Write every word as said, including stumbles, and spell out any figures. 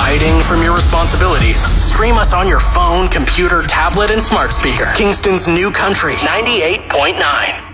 hiding from your responsibilities? Stream us on your phone, computer, tablet, and smart speaker. Kingston's new country, ninety-eight point nine.